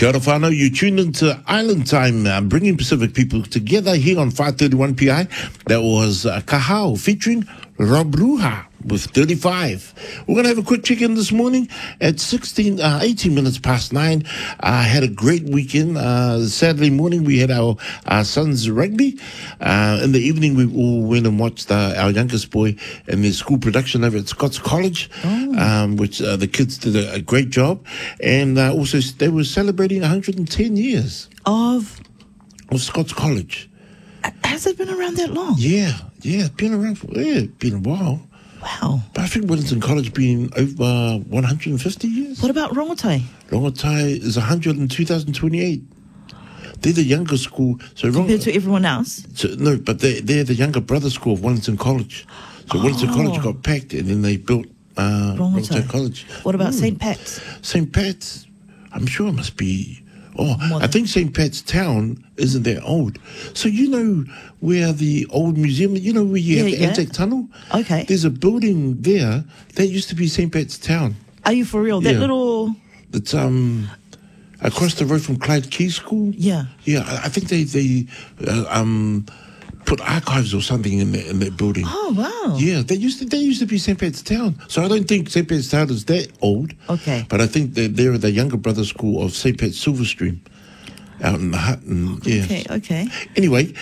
Kia ora whanau, you tuned into Island Time, bringing Pacific people together here on 531 PI. That was Kahao featuring Rob Ruha with 35. We're going to have a quick check-in this morning at 18 minutes past 9. I had a great weekend. Saturday morning, we had our sons' rugby. In the evening, we all went and watched our youngest boy in their school production over at Scots College, which the kids did a great job. And also, they were celebrating 110 years Of Scots College. Has it been around that long? Yeah, it's been around been a while. Wow. But I think Wellington College been over 150 years. What about Rongotai? Rongotai is 100 in 2028. They're the younger school. So Compared to everyone else? No, but they're the younger brother school of Wellington College. So Wellington College got packed and then they built Rongotai College. What about St. Pat's? St. Pat's, I'm sure it must be... I Modern. think St. Pat's Town isn't that old. So you know where the old museum, you know where you have the Anzac Tunnel? Okay. There's a building there that used to be St. Pat's Town. Are you for real? That little... It's across the road from Clyde Key School. Yeah. Yeah, I think they put archives or something in that building. Oh, wow. Yeah, they used to be St. Pat's Town. So I don't think St. Pat's Town is that old. Okay. But I think that they're the younger brother school of St. Pat's Silverstream out in the hut. And, yeah. Okay. Anyway,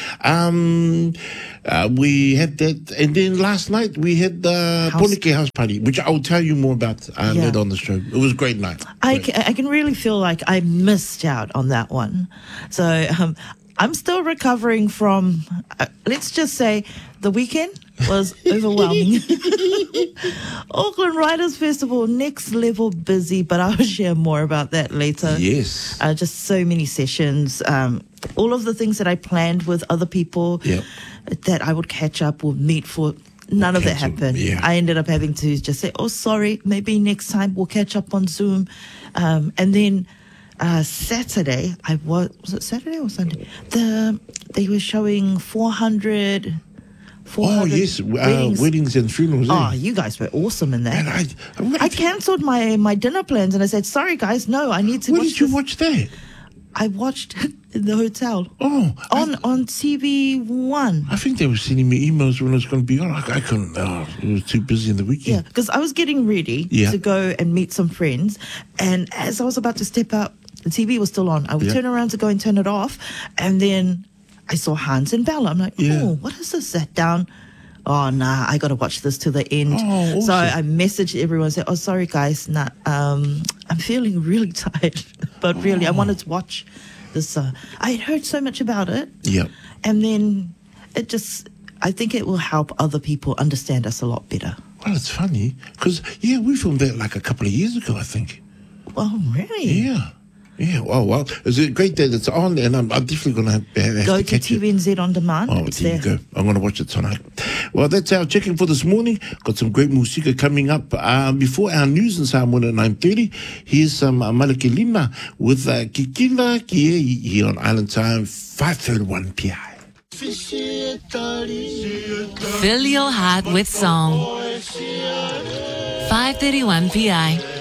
we had that. And then last night we had the Poneke house party, which I'll tell you more about later on the show. It was a great night. I can really feel like I missed out on that one. So I'm still recovering from, let's just say, the weekend was overwhelming. Auckland Writers Festival, next level busy, but I'll share more about that later. Yes. Just so many sessions. All of the things that I planned with other people that I would catch up or meet for, none of that happened. Yeah. I ended up having to just say, oh, sorry, maybe next time we'll catch up on Zoom. And then Saturday, was it Saturday or Sunday? They were showing 400 weddings and funerals. Oh, you guys were awesome in that. And I cancelled my dinner plans and I said, sorry guys, no, I need to Where watch did you this. watch that? I watched it in the hotel. Oh. On TV1. I think they were sending me emails when I was going to be on. I couldn't. It was too busy in the weekend. Yeah, because I was getting ready to go and meet some friends. And as I was about to step out, the TV was still on. I would turn around to go and turn it off. And then I saw Hans and Bella. I'm like, what is this? Sat down. Oh, nah, I got to watch this to the end. Oh, awesome. So I messaged everyone and said, oh, sorry, guys. Nah, I'm feeling really tired. But really, I wanted to watch this. I had heard so much about it. Yeah. And then I think it will help other people understand us a lot better. Well, it's funny because, we filmed that like a couple of years ago, I think. Oh, really? Yeah. Yeah, well, it's a great day that's on, and I'm definitely going to have go to to catch it. TVNZ On Demand. Oh, there you go. I'm going to watch it tonight. Well, that's our check-in for this morning. Got some great musika coming up. Before our news in Samoa at 9:30, here's some Malakelina with Kikila Kie here on Island Time, 531 PI. Fill your heart with song. 531 PI.